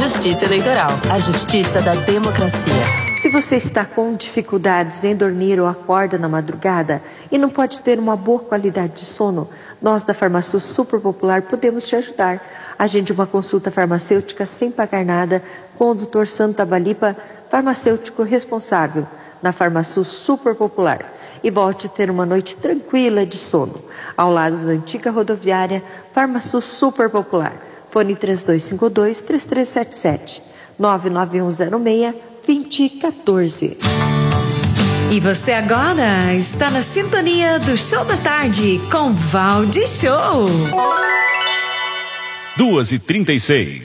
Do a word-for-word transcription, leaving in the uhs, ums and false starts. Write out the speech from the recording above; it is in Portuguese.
Justiça Eleitoral, a justiça da democracia. Se você está com dificuldades em dormir ou acorda na madrugada e não pode ter uma boa qualidade de sono, nós da Farmasul Super Popular podemos te ajudar. Agende uma consulta farmacêutica sem pagar nada com o doutor Santa Balipa, farmacêutico responsável na Farmasul Super Popular. E volte a ter uma noite tranquila de sono, ao lado da antiga rodoviária Farmasul Super Popular. Fone três dois cinco dois, três três sete sete, nove nove um zero seis, dois zero um quatro. E você agora está na sintonia do Show da Tarde com Valde Show. duas e trinta e seis.